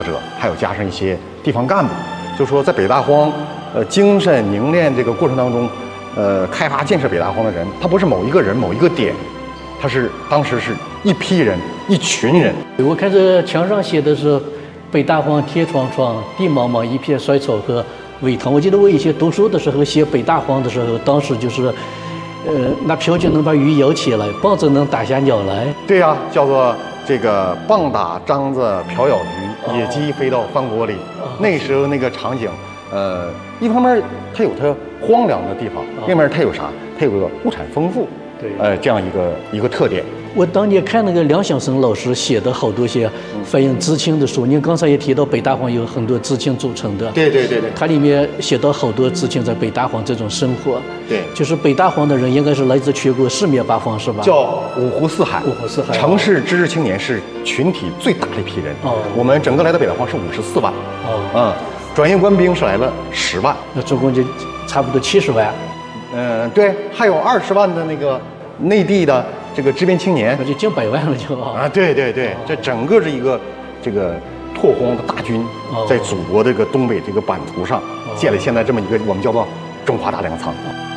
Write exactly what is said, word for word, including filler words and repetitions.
者，还有加上一些地方干部，就说在北大荒，呃，精神凝练这个过程当中，呃，开发建设北大荒的人，他不是某一个人、某一个点，他是当时是一批人、一群人。 我看这墙上写的是“北大荒天苍苍，地茫茫一片衰草和苇塘”。我记得我以前读书的时候写北大荒的时候，当时就是，呃，拿瓢就能把鱼舀起来，棒子能打下鸟来。 对呀、啊，叫做这个棒打獐子瓢舀鱼，野鸡飞到饭锅里。哦、那时候那个场景，呃，一方面它有它荒凉的地方，另一方面它有啥？它有个物产丰富。 对， 呃，这样一个一个特点。 我当年看那个梁晓声老师写的好多些反映知青的书，您刚才也提到北大荒有很多知青组成的。 对对对对。 它里面写到好多知青在北大荒这种生活。 对。 就是北大荒的人应该是来自全国四面八方，是吧？ 叫五湖四海。 五湖四海。 城市知识青年是群体最大的一批人。哦。我们整个来到北大荒是五十四万。哦。嗯，转业官兵是来了十万。 那总共就差不多七十万。 嗯，对，还有二十万的那个内地的这个支边青年， 那就近百万了就啊，对对对，这整个是一个这个拓荒的大军，在祖国这个东北这个版图上建了现在这么一个我们叫做中华大粮仓。